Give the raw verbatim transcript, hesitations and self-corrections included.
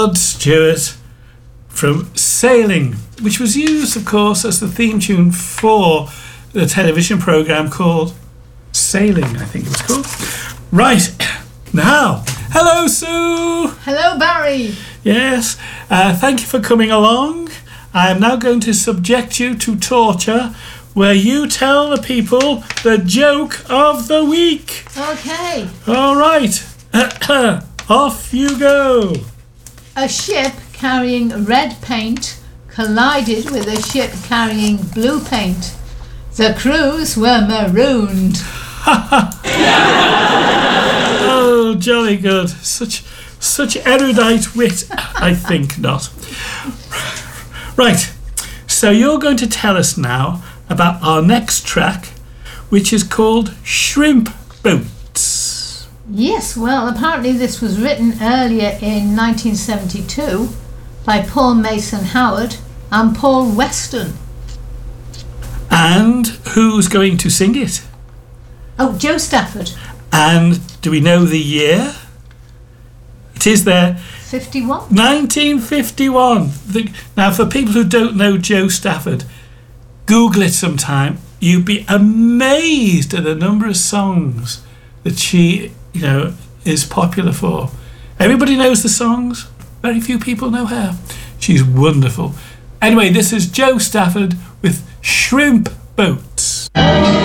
Rod Stewart from Sailing, which was used, of course, as the theme tune for the television programme called Sailing, I think it was called. Right, now, hello, Sue. Hello, Barry. Yes, uh, thank you for coming along. I am now going to subject you to torture where you tell the people the joke of the week. Okay. All right, off you go. A ship carrying red paint collided with a ship carrying blue paint. The crews were marooned. Oh, jolly good. Such such erudite wit. I think not. Right, so you're going to tell us now about our next track, which is called Shrimp Boats. Yes, well, apparently this was written earlier in nineteen seventy-two by Paul Mason Howard and Paul Weston. And who's going to sing it? Oh, Joe Stafford. And do we know the year? It is there. fifty-one. nineteen fifty-one. The, now, for people who don't know Joe Stafford, Google it sometime. You'd be amazed at the number of songs that she, you know, is popular for. Everybody knows the songs. Very few people know her. She's wonderful. Anyway, this is Joe Stafford with Shrimp Boats.